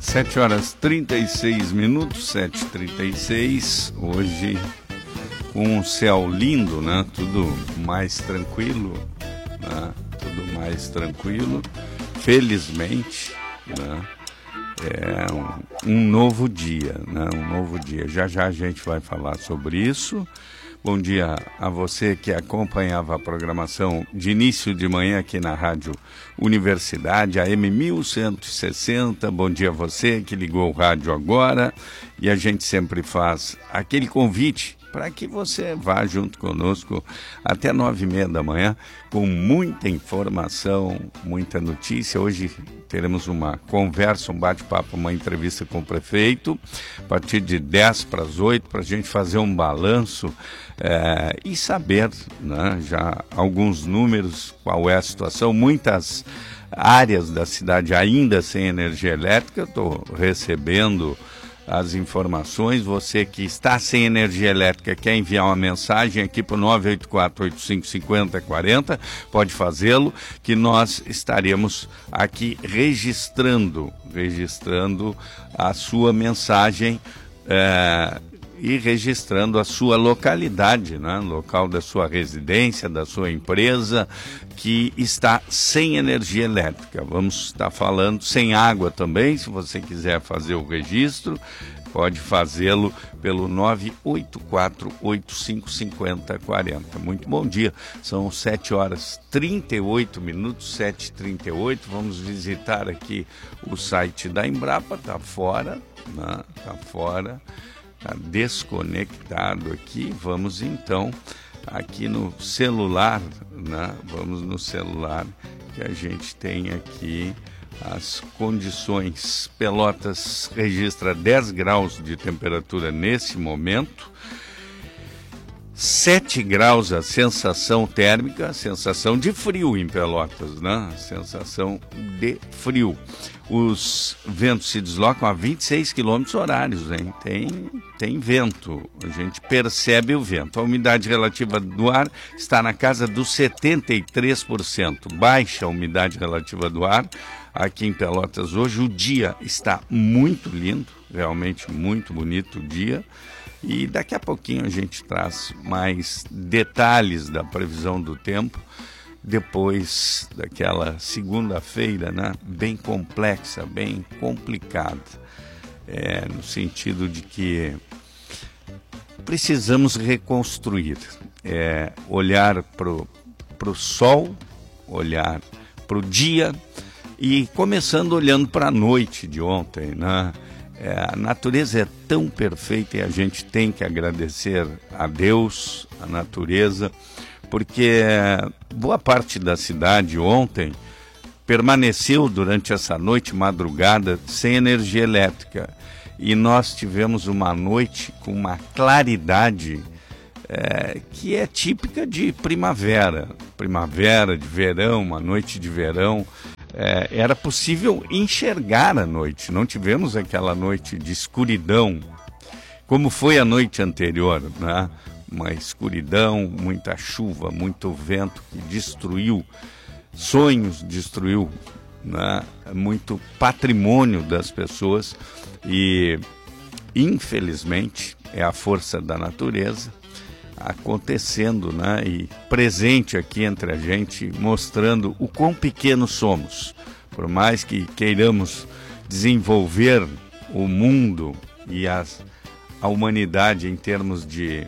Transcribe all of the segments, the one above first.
7h36, 7h36, hoje com um céu lindo, né? Tudo mais tranquilo, né? Tudo mais tranquilo, felizmente, né? É um novo dia, né? Um novo dia. Já já a gente vai falar sobre isso. Bom dia a você que acompanhava a programação de início de manhã aqui na Rádio Universidade, AM 1160. Bom dia a você que ligou o rádio agora. E a gente sempre faz aquele convite para que você vá junto conosco até 9h30 da manhã com muita informação, muita notícia. Hoje teremos uma conversa, um bate-papo, uma entrevista com o prefeito, a partir de 7h para a gente fazer um balanço e saber, né, já alguns números, qual é a situação. Muitas áreas da cidade ainda sem energia elétrica. Estou recebendo as informações. Você que está sem energia elétrica, quer enviar uma mensagem aqui para o 984-85-5040, pode fazê-lo, que nós estaremos aqui registrando a sua mensagem e registrando a sua localidade, né? Local da sua residência, da sua empresa, que está sem energia elétrica. Vamos estar falando sem água também. Se você quiser fazer o registro, pode fazê-lo pelo 984-85-5040. Muito bom dia, são 7h38, 7h38. Vamos visitar aqui o site da Embrapa. Está fora, né? Está fora. Está desconectado aqui. Vamos então aqui no celular, né? Vamos no celular, que a gente tem aqui as condições. Pelotas registra 10 graus de temperatura nesse momento, 7 graus a sensação térmica, sensação de frio em Pelotas, né? Sensação de frio. Os ventos se deslocam a 26 km horários, hein? Tem vento, a gente percebe o vento. A umidade relativa do ar está na casa dos 73%. Baixa a umidade relativa do ar aqui em Pelotas hoje. O dia está muito lindo, realmente muito bonito o dia. E daqui a pouquinho a gente traz mais detalhes da previsão do tempo, depois daquela segunda-feira, né, bem complexa, bem complicada, no sentido de que precisamos reconstruir, olhar para o sol, olhar para o dia, e começando olhando para a noite de ontem, né? A natureza é tão perfeita e a gente tem que agradecer a Deus, a natureza, porque boa parte da cidade ontem permaneceu durante essa noite, madrugada, sem energia elétrica. E nós tivemos uma noite com uma claridade que é típica de primavera, de verão, uma noite de verão. Era possível enxergar a noite, não tivemos aquela noite de escuridão, como foi a noite anterior, né? Uma escuridão, muita chuva, muito vento que destruiu sonhos, destruiu, né, muito patrimônio das pessoas. E infelizmente é a força da natureza acontecendo, né, e presente aqui entre a gente, mostrando o quão pequenos somos. Por mais que queiramos desenvolver o mundo e a humanidade em termos de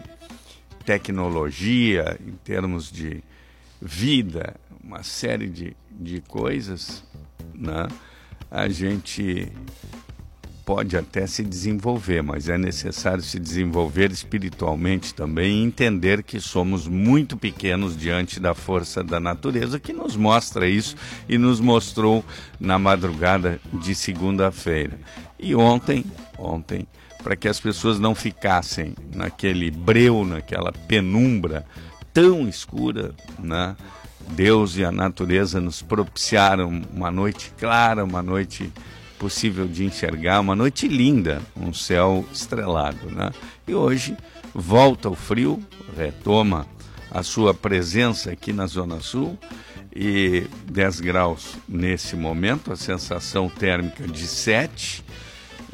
tecnologia, em termos de vida, uma série de coisas, né, a gente pode até se desenvolver, mas é necessário se desenvolver espiritualmente também e entender que somos muito pequenos diante da força da natureza, que nos mostra isso e nos mostrou na madrugada de segunda-feira. E ontem, para que as pessoas não ficassem naquele breu, naquela penumbra tão escura, né? Deus e a natureza nos propiciaram uma noite clara, uma noite possível de enxergar, uma noite linda, um céu estrelado, né? E hoje volta o frio, retoma a sua presença aqui na Zona Sul, e 10 graus nesse momento, a sensação térmica de 7,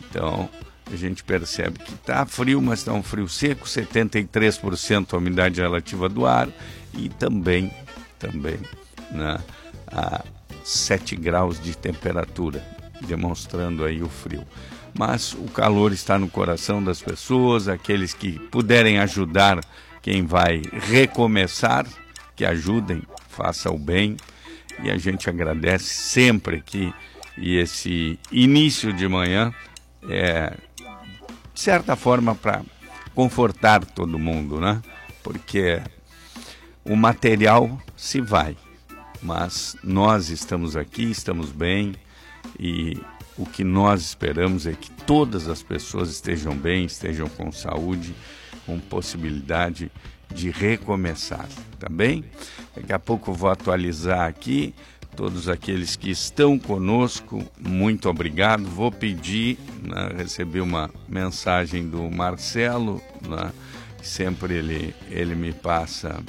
Então, a gente percebe que está frio, mas está um frio seco, 73% a umidade relativa do ar e também, né, a 7 graus de temperatura, demonstrando aí o frio. Mas o calor está no coração das pessoas, aqueles que puderem ajudar quem vai recomeçar, que ajudem, faça o bem, e a gente agradece sempre aqui. E esse início de manhã é, de certa forma, para confortar todo mundo, né? Porque o material se vai, mas nós estamos aqui, estamos bem, e o que nós esperamos é que todas as pessoas estejam bem, estejam com saúde, com possibilidade de recomeçar, tá bem? Daqui a pouco eu vou atualizar aqui todos aqueles que estão conosco, muito obrigado. Vou pedir, né, recebi uma mensagem do Marcelo, né, sempre ele me passa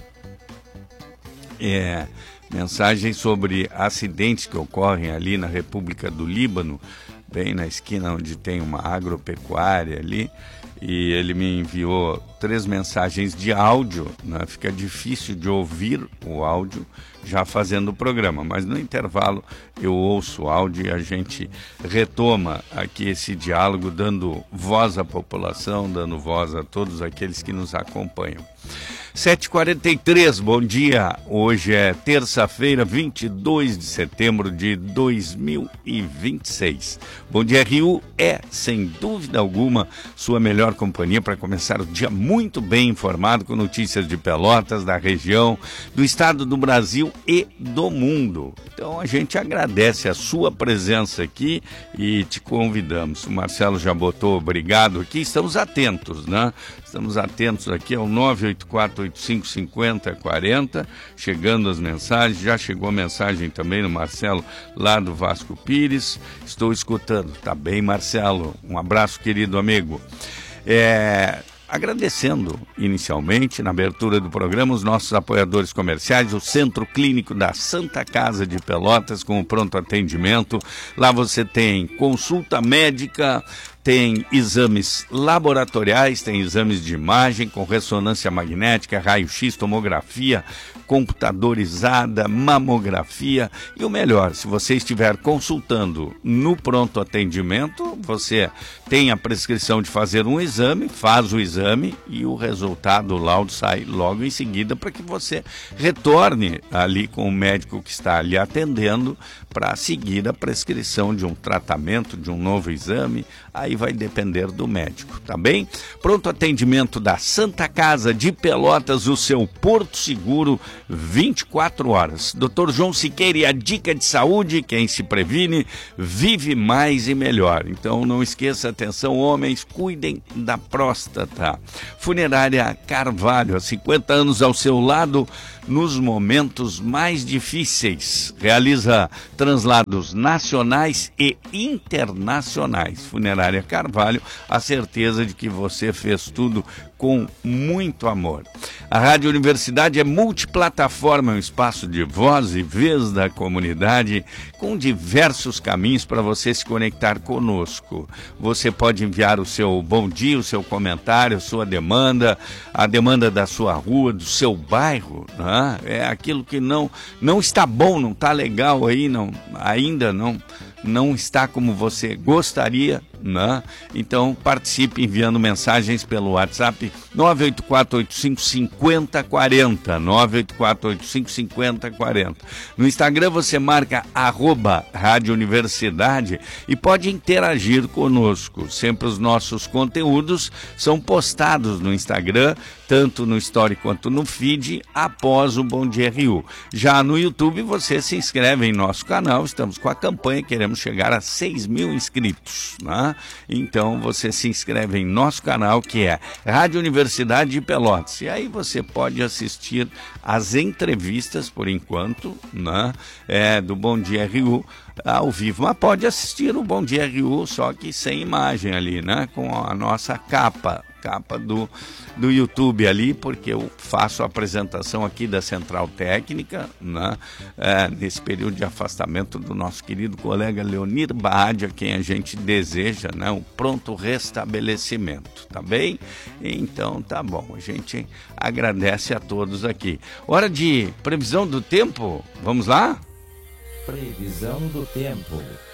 mensagens sobre acidentes que ocorrem ali na República do Líbano, bem na esquina onde tem uma agropecuária ali, e ele me enviou 3 mensagens de áudio, né? Fica difícil de ouvir o áudio já fazendo o programa, mas no intervalo eu ouço o áudio e a gente retoma aqui esse diálogo, dando voz à população, dando voz a todos aqueles que nos acompanham. 7h43, bom dia. Hoje é terça-feira, 22 de setembro de 2026. Bom Dia Rio é, sem dúvida alguma, sua melhor companhia para começar o dia muito bem informado com notícias de Pelotas, da região, do estado do Brasil e do mundo. Então a gente agradece a sua presença aqui e te convidamos. O Marcelo já botou obrigado aqui, estamos atentos, né? Estamos atentos aqui ao 984-85-50-40, chegando as mensagens, já chegou a mensagem também no Marcelo, lá do Vasco Pires, estou escutando, tá bem, Marcelo? Um abraço, querido amigo. Agradecendo inicialmente, na abertura do programa, os nossos apoiadores comerciais, o Centro Clínico da Santa Casa de Pelotas, com o pronto atendimento. Lá você tem consulta médica, tem exames laboratoriais, tem exames de imagem com ressonância magnética, raio-x, tomografia computadorizada, mamografia. E o melhor, se você estiver consultando no pronto atendimento, você tem a prescrição de fazer um exame, faz o exame e o resultado, o laudo, sai logo em seguida para que você retorne ali com o médico que está ali atendendo para seguir a prescrição de um tratamento, de um novo exame. Aí vai depender do médico, tá bem? Pronto atendimento da Santa Casa de Pelotas, o seu porto seguro, 24 horas. Dr. João Siqueira, e a dica de saúde, quem se previne, vive mais e melhor. Então não esqueça, atenção homens, cuidem da próstata. Funerária Carvalho, há 50 anos ao seu lado, nos momentos mais difíceis. Realiza translados nacionais e internacionais. Funerária Carvalho, a certeza de que você fez tudo com muito amor. A Rádio Universidade é multiplataforma, um espaço de voz e vez da comunidade, com diversos caminhos para você se conectar conosco. Você pode enviar o seu bom dia, o seu comentário, sua demanda, a demanda da sua rua, do seu bairro, né? É aquilo que não está bom, não está legal aí, ainda não está como você gostaria, né? Então participe enviando mensagens pelo WhatsApp 984-85-5040, 984-85-5040. No Instagram você marca @Rádio Universidade e pode interagir conosco. Sempre os nossos conteúdos são postados no Instagram, tanto no Story quanto no feed, após o Bom Dia Rio. Já no YouTube você se inscreve em nosso canal, estamos com a campanha, queremos chegar a 6.000 inscritos, né? Então você se inscreve em nosso canal, que é Rádio Universidade de Pelotas, e aí você pode assistir as entrevistas, por enquanto, né, do Bom Dia Rio ao vivo, mas pode assistir o Bom Dia Rio, só que sem imagem ali, né, com a nossa capa capa do YouTube ali, porque eu faço a apresentação aqui da Central Técnica, né? Nesse período de afastamento do nosso querido colega Leonir Baade, a quem a gente deseja, né, um pronto restabelecimento, tá bem? Então tá bom, a gente agradece a todos aqui. Hora de previsão do tempo, vamos lá? Previsão do tempo.